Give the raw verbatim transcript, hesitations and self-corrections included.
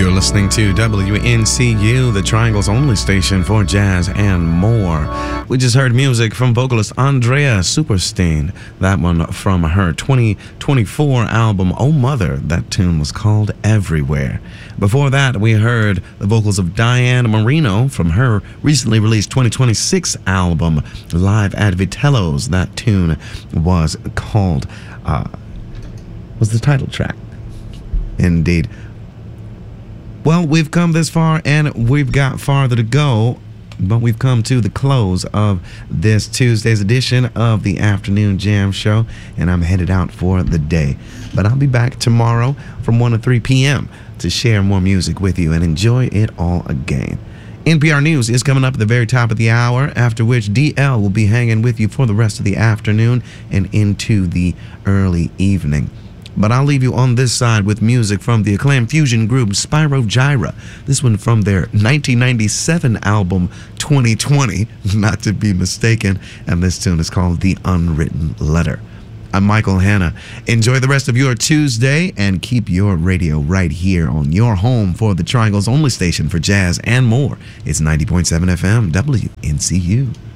You're listening to W N C U, the Triangle's only station for jazz and more. We just heard music from vocalist Andrea Superstein. That one from her twenty twenty-four album, Oh Mother. That tune was called Everywhere. Before that, we heard the vocals of Diane Marino from her recently released twenty twenty-six album, Live at Vitello's. That tune was called, uh, was the title track. Indeed. Well, we've come this far and we've got farther to go, but we've come to the close of this Tuesday's edition of the Afternoon Jam Show, and I'm headed out for the day. But I'll be back tomorrow from one to three p.m. to share more music with you and enjoy it all again. N P R News is coming up at the very top of the hour, after which D L will be hanging with you for the rest of the afternoon and into the early evening. But I'll leave you on this side with music from the acclaimed fusion group Spyro Gyra. This one from their nineteen ninety-seven album twenty twenty, not to be mistaken, and this tune is called The Unwritten Letter. I'm Michael Hanna. Enjoy the rest of your Tuesday and keep your radio right here on your home for the Triangle's only station for jazz and more. It's ninety point seven F M W N C U.